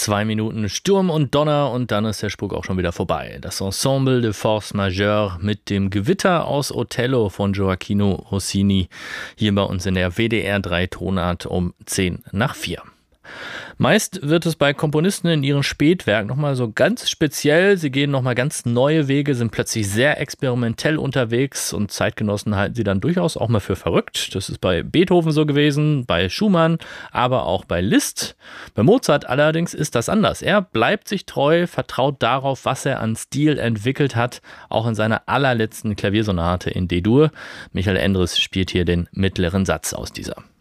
2 Minuten Sturm und Donner und dann ist der Spuk auch schon wieder vorbei. Das Ensemble de Force Majeure mit dem Gewitter aus Otello von Gioacchino Rossini hier bei uns in der WDR 3 Tonart um 3:10. Meist wird es bei Komponisten in ihren Spätwerken nochmal so ganz speziell. Sie gehen nochmal ganz neue Wege, sind plötzlich sehr experimentell unterwegs und Zeitgenossen halten sie dann durchaus auch mal für verrückt. Das ist bei Beethoven so gewesen, bei Schumann, aber auch bei Liszt. Bei Mozart allerdings ist das anders. Er bleibt sich treu, vertraut darauf, was er an Stil entwickelt hat, auch in seiner allerletzten Klaviersonate in D-Dur. Michael Endres spielt hier den mittleren Satz aus dieser.